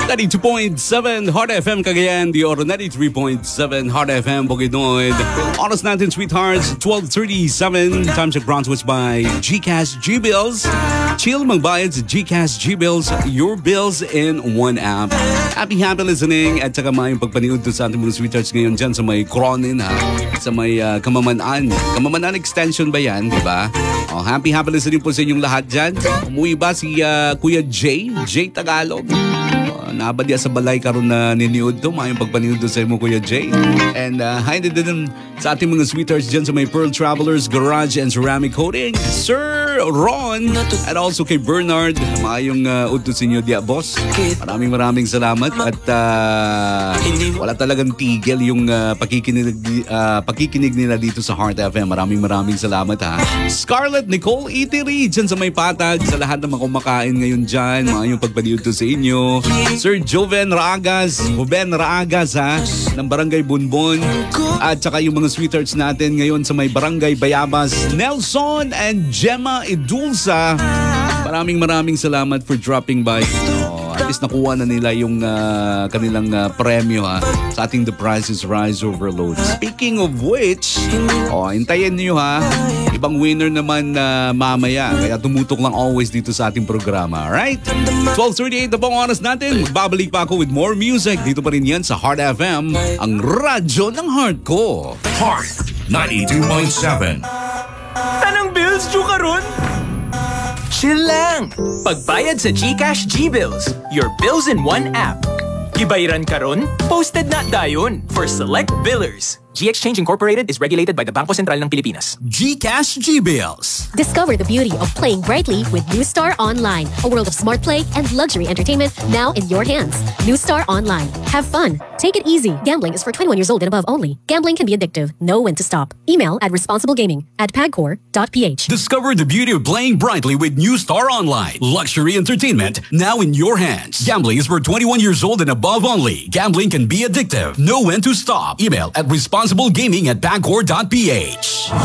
92.7 Heart FM Cagayan, the Oro 93.7 Heart FM Bukidnon. Oras natin, sweethearts, 12:37. Time check brought to us by GCash G-Bills. Chill magbayad sa GCash G-Bills, your bills in one app. Happy listening at saka may pagpaniod to sa ating mga sweethearts ngayon dyan sa may Cronin, ha? Sa may Kamamanaan. Kamamanaan extension ba yan, di ba? Oh, happy listening po sa inyong lahat dyan. Umuwi ba si Kuya Jay Tagalog? Nabadya sa balay karon na niniod to. Mayong pagpaniod sa mo, Kuya Jay. And hi din sa ating mga sweethearts dyan sa may Pearl Travelers Garage and Ceramic Coating, Sir Ron, and also kay Bernard. Mayong udto sa inyo, dia boss. Maraming salamat. At wala talagang tigil yung pakikinig nila dito sa Heart FM. Maraming salamat, ha. Scarlett Nicole Itiri dyan sa may patag. Sa lahat na mga kumakain ngayon dyan, mayong pagpaniod to sa inyo. Sir Joven Raagas, ha, ng Barangay Bunbon. At saka yung mga sweethearts natin ngayon sa may Barangay Bayabas, Nelson and Gemma Edulsa. Maraming salamat for dropping by. At least nakuha na nila yung kanilang premyo, ha, sa ating The Price is Rise Overload. Speaking of which, hintayin nyo, ha, ibang winner naman mamaya. Kaya tumutok lang always dito sa ating programa. Alright? 12:38 na pong oras natin. Magbabalik pa ako with more music. Dito pa rin yan sa Heart FM, ang radyo ng heart ko. Heart 92.7. Tanang bills, Chukaron? Chill lang! Pagbayad sa GCash G-Bills, your bills in one app. Gibayaran karon, posted na dayon for select billers. G-Exchange Incorporated is regulated by the Bangko Sentral ng Pilipinas. GCash G-Bills. Discover the beauty of playing brightly with New Star Online, a world of smart play and luxury entertainment now in your hands. New Star Online. Have fun. Take it easy. Gambling is for 21 years old and above only. Gambling can be addictive. Know when to stop. Email at responsiblegaming@pagcor.ph. Discover the beauty of playing brightly with New Star Online. Luxury entertainment now in your hands. Gambling is for 21 years old and above only. Gambling can be addictive. Know when to stop. Email at responsiblegaming@pagcor.ph.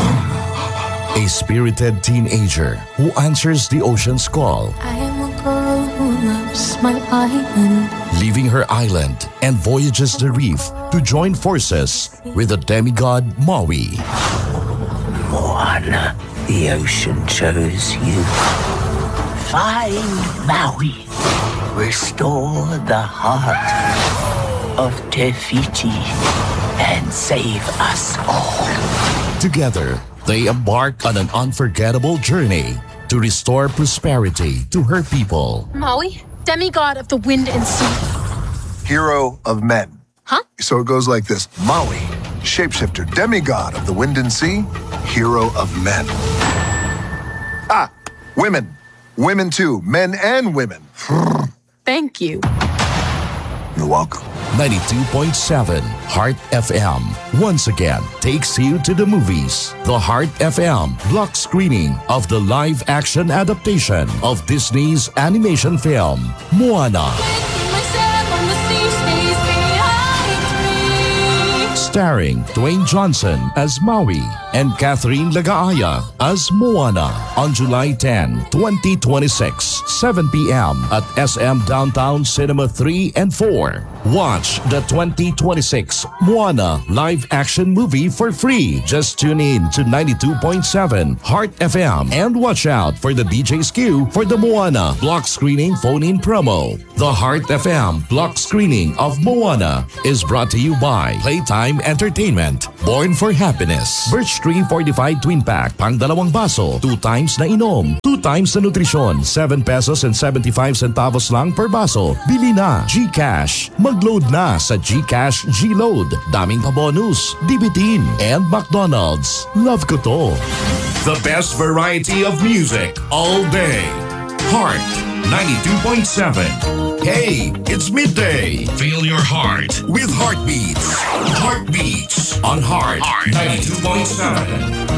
A spirited teenager who answers the ocean's call. I am a girl who loves my island. Leaving her island and voyages the reef to join forces with the demigod Maui. Moana, the ocean chose you. Find Maui. Restore the heart of Te Fiti and save us all. Together, they embark on an unforgettable journey to restore prosperity to her people. Maui, demigod of the wind and sea. Hero of men. Huh? So it goes like this. Maui, shapeshifter, demigod of the wind and sea, hero of men. Women. Women too. Men and women. Thank you. You're welcome. 92.7 Heart FM once again takes you to the movies. The Heart FM block screening of the live-action adaptation of Disney's animation film, Moana. Starring Dwayne Johnson as Maui and Catherine Lagaaya as Moana on July 10, 2026, 7 p.m. at SM Downtown Cinema 3 and 4. Watch the 2026 Moana live-action movie for free. Just tune in to 92.7 Heart FM and watch out for the DJ's queue for the Moana block screening phone-in promo. The Heart FM block screening of Moana is brought to you by Playtime Entertainment. Born for Happiness. Birch Tree Fortified Twin Pack. Pang dalawang baso. 2 times na inom. 2 times na nutrisyon. 7 pesos and 75 centavos lang per baso. Bili na. GCash. Mag-load na sa GCash G-Load. Daming pa-bonus. Dibitin. And McDonald's. Love ko to. The best variety of music all day. Heart 92.7. Hey, it's midday. Feel your heart with Heartbeats. Heartbeats on Heart 92.7.